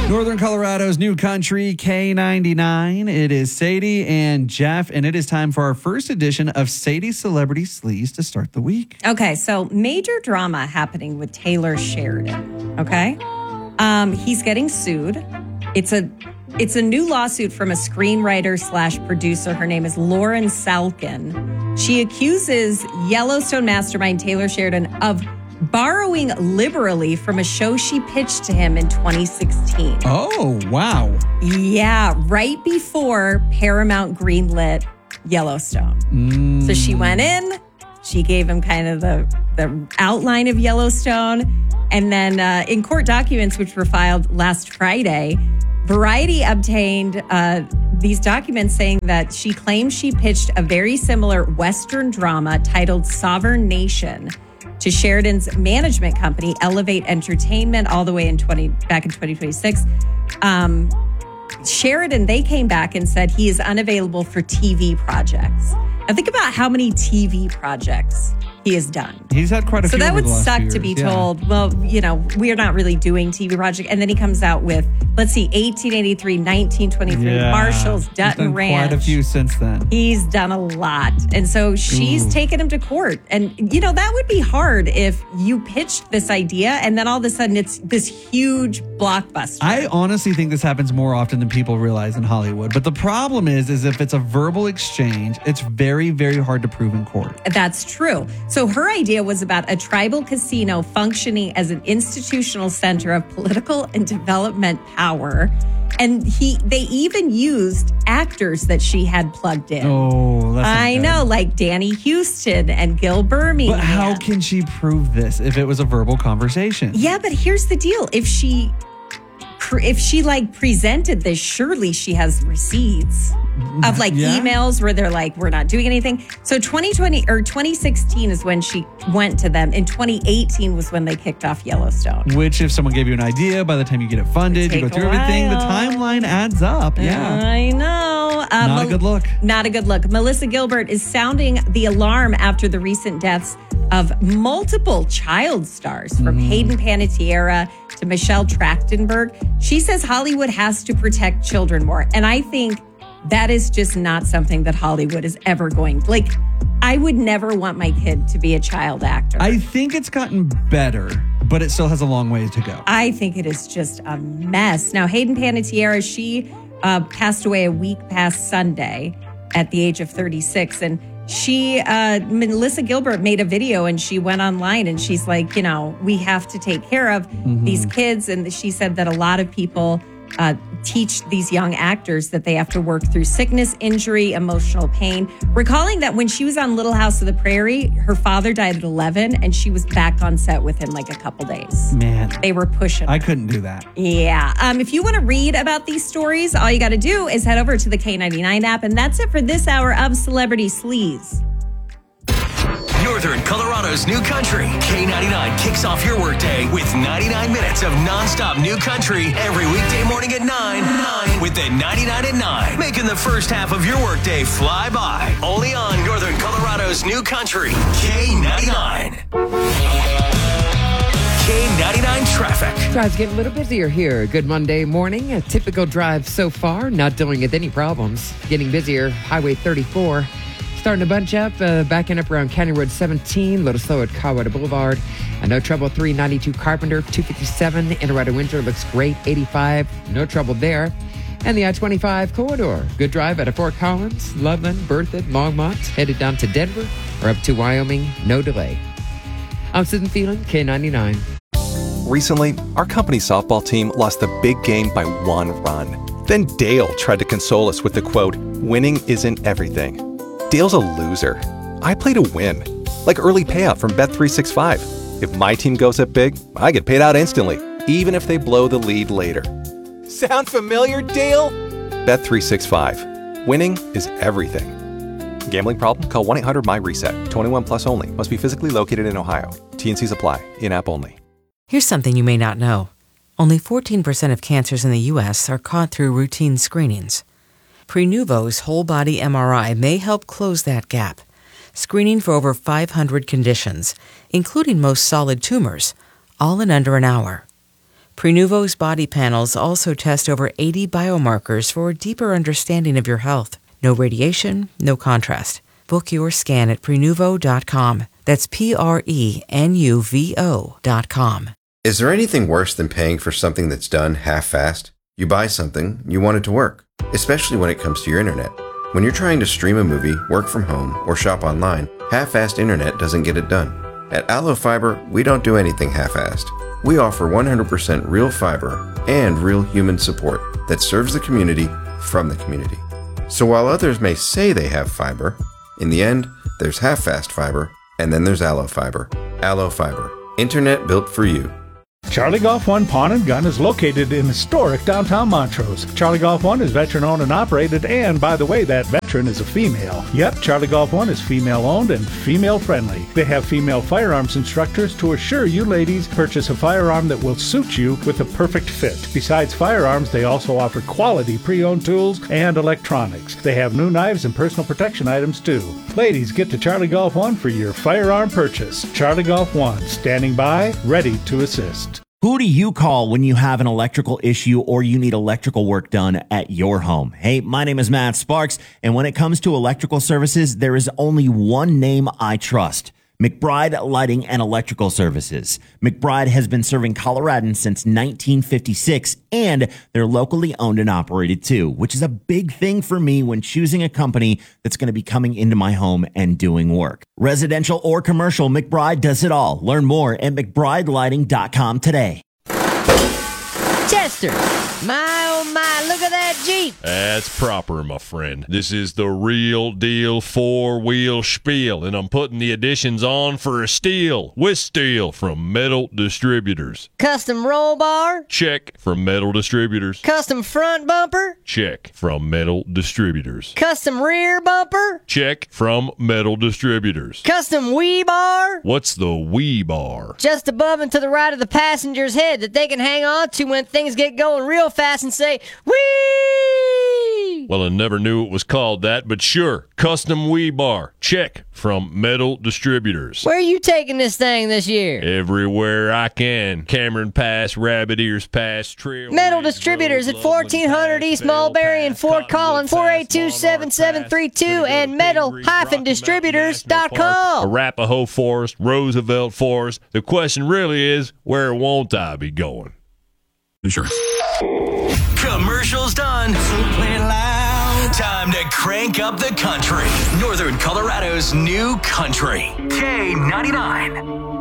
Northern Colorado's new country, K99. It is Sadie and Jeff, and it is time for our first edition of Sadie's Celebrity Sleaze to start the week. Okay, so major drama happening with Taylor Sheridan, okay? He's getting sued. It's a new lawsuit from a screenwriter / producer. Her name is Lauren Salkin. She accuses Yellowstone mastermind Taylor Sheridan of borrowing liberally from a show she pitched to him in 2016. Oh, wow. Yeah, right before Paramount greenlit Yellowstone. So she went in, she gave him kind of the outline of Yellowstone, and then in court documents, which were filed last Friday, Variety obtained these documents saying that she claims she pitched a very similar Western drama titled Sovereign Nation to Sheridan's management company, Elevate Entertainment, all the way back in 2026. Sheridan, they came back and said he is unavailable for TV projects. Now think about how many TV projects he has done. He's had quite a few. So that over would the last suck few to be years. told, well, we're not really doing TV projects. And then he comes out with, let's see, 1883, 1923, Marshall's, He's Dutton done Ranch. quite a few since then. He's done a lot. And so she's taken him to court. And, that would be hard if you pitched this idea and then all of a sudden it's this huge blockbuster. I honestly think this happens more often than people realize in Hollywood. But the problem is if it's a verbal exchange, it's very, very hard to prove in court. That's true. So her idea was about a tribal casino functioning as an institutional center of political and development power. And they even used actors that she had plugged in. Oh, that's not I good. know, like Danny Houston and Gil Birmingham. But how can she prove this if it was a verbal conversation? Yeah, but here's the deal. If she presented this, surely she has receipts of emails where they're like, we're not doing anything. So 2016 is when she went to them. In 2018 was when they kicked off Yellowstone. Which, if someone gave you an idea, by the time you get it funded, you go through everything, the timeline adds up. Yeah. I know. Not a good look. Not a good look. Melissa Gilbert is sounding the alarm after the recent deaths of multiple child stars, from Hayden Panettiere to Michelle Trachtenberg. She says Hollywood has to protect children more. And I think that is just not something that Hollywood is ever going. I would never want my kid to be a child actor. I think it's gotten better, but it still has a long ways to go. I think it is just a mess. Now, Hayden Panettiere, she passed away a week past Sunday at the age of 36. And Melissa Gilbert made a video and she went online and she's like, we have to take care of these kids. And she said that a lot of people teach these young actors that they have to work through sickness, injury, emotional pain. Recalling that when she was on Little House of the Prairie, her father died at 11 and she was back on set with him like a couple days. Man. They were pushing her. I couldn't do that. Yeah. If you want to read about these stories, all you got to do is head over to the K99 app. And that's it for this hour of Celebrity Sleaze. Northern Colorado's new country. K99 kicks off your workday with 99 minutes of nonstop new country every weekday morning at 9 with the 99 at 9. Making the first half of your workday fly by. Only on Northern Colorado's new country. K99. K99 traffic. Drives getting a little busier here. Good Monday morning. A typical drive so far. Not dealing with any problems. Getting busier. Highway 34. Starting to bunch up, backing up around County Road 17, a little slow at Colorado Boulevard. No trouble, 392 Carpenter, 257 Interrida Winter looks great, 85, no trouble there. And the I-25 corridor, good drive out of Fort Collins, Loveland, Berthoud, Longmont, headed down to Denver or up to Wyoming, no delay. I'm Susan Phelan, K99. Recently, our company softball team lost the big game by 1 run. Then Dale tried to console us with the quote, "Winning isn't everything." Dale's a loser. I play to win. Like early payout from Bet365. If my team goes up big, I get paid out instantly, even if they blow the lead later. Sound familiar, Dale? Bet365. Winning is everything. Gambling problem? Call 1-800-MY-RESET. 21 plus only. Must be physically located in Ohio. T&Cs apply. In-app only. Here's something you may not know. Only 14% of cancers in the U.S. are caught through routine screenings. Prenuvo's whole-body MRI may help close that gap, screening for over 500 conditions, including most solid tumors, all in under an hour. Prenuvo's body panels also test over 80 biomarkers for a deeper understanding of your health. No radiation, no contrast. Book your scan at Prenuvo.com. That's Prenuvo.com. Is there anything worse than paying for something that's done half-assed? You buy something, you want it to work, especially when it comes to your internet. When you're trying to stream a movie, work from home, or shop online, half-assed internet doesn't get it done. At Allo Fiber, we don't do anything half-assed. We offer 100% real fiber and real human support that serves the community from the community. So while others may say they have fiber, in the end, there's half-fast fiber, and then there's Allo Fiber. Allo Fiber. Internet built for you. Charlie Golf One Pawn and Gun is located in historic downtown Montrose. Charlie Golf One is veteran-owned and operated, and by the way, that veteran is a female. Yep, Charlie Golf One is female-owned and female-friendly. They have female firearms instructors to assure you ladies purchase a firearm that will suit you with a perfect fit. Besides firearms, they also offer quality pre-owned tools and electronics. They have new knives and personal protection items too. Ladies, get to Charlie Golf One for your firearm purchase. Charlie Golf One, standing by, ready to assist. Who do you call when you have an electrical issue or you need electrical work done at your home? Hey, my name is Matt Sparks, and when it comes to electrical services, there is only one name I trust: McBride Lighting and Electrical Services. McBride has been serving Coloradans since 1956, and they're locally owned and operated too, which is a big thing for me when choosing a company that's going to be coming into my home and doing work. Residential or commercial, McBride does it all. Learn more at McBrideLighting.com today. Chester, my oh my, look at that Jeep. That's proper, my friend. This is the real deal four-wheel spiel, and I'm putting the additions on for a steal with steel from Metal Distributors. Custom roll bar? Check, from Metal Distributors. Custom front bumper? Check, from Metal Distributors. Custom rear bumper? Check, from Metal Distributors. Custom wheel bar? What's the wheel bar? Just above and to the right of the passenger's head that they can hang on to when things get going real fast and say, whee! Well, I never knew it was called that, but sure. Custom wheel bar. Check, from Metal Distributors. Where are you taking this thing this year? Everywhere I can. Cameron Pass, Rabbit Ears Pass, Trail. Metal Distributors at 1400 East Mulberry and Fort Collins, 482-7732 and metal-distributors.com. Arapahoe Forest, Roosevelt Forest. The question really is, where won't I be going? Insurance. Commercials done. So play loud. Time to crank up the country. Northern Colorado's new country. K99.